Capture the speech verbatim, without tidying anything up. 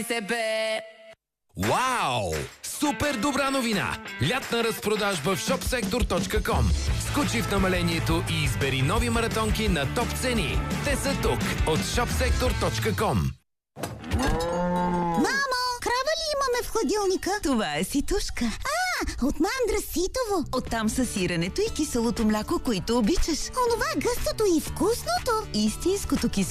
себе. Вау! Супер добра новина! Лятна разпродажба в шопсектор точка ком. Скочи в намалението и избери нови маратонки на топ цени. Те са тук от шопсектор точка ком. Мамо, крава ли имаме в хладилника? Това е ситушка. А, от мандра ситово. Оттам са сиренето и киселото мляко, които обичаш. Онова гъстото и вкусното. Истинското кисело